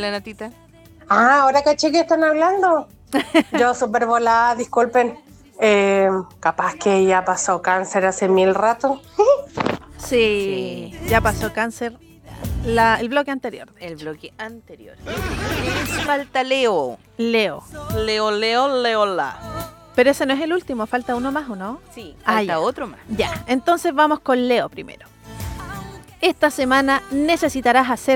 la Natita? Ahora caché que están hablando. Yo súper volada, disculpen. Capaz que ya pasó cáncer hace 1000 rato. Sí, ya pasó cáncer el bloque anterior. El bloque anterior. Les falta Leo. Leo. Leola. Pero ese no es el último, falta uno más, ¿o no? Sí, Ah, falta ya. otro más. Ya, entonces vamos con Leo primero. Esta semana necesitarás hacer